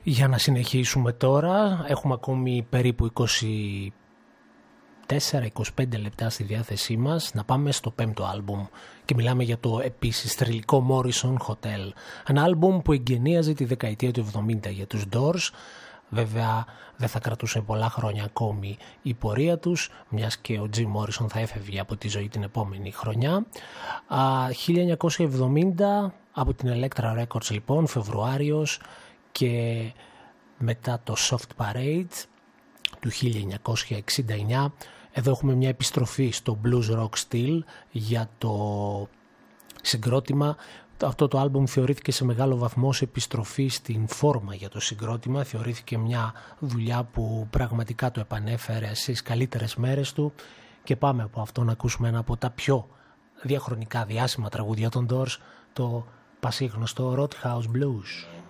Για να συνεχίσουμε τώρα, έχουμε ακόμη περίπου 24-25 λεπτά στη διάθεσή μας να πάμε στο 5ο άλμπουμ και μιλάμε για το επίσης θρυλικό Morrison Hotel, ένα άλμπουμ που εγκαινίαζε τη δεκαετία του 70 για τους Doors. Βέβαια δεν θα κρατούσε πολλά χρόνια ακόμη η πορεία τους, μιας και ο Jim Morrison θα έφευγε από τη ζωή την επόμενη χρονιά. 1970 από την Elektra Records λοιπόν, Φεβρουάριος, και μετά το Soft Parade του 1969, εδώ έχουμε μια επιστροφή στο blues rock style για το συγκρότημα. Αυτό το άλμπουμ θεωρήθηκε σε μεγάλο βαθμό σε επιστροφή στην φόρμα για το συγκρότημα. Θεωρήθηκε μια δουλειά που πραγματικά το επανέφερε στις καλύτερες μέρες του, και πάμε από αυτό να ακούσουμε ένα από τα πιο διαχρονικά διάσημα τραγούδια των Doors, το πασίγνωστο Roadhouse Blues.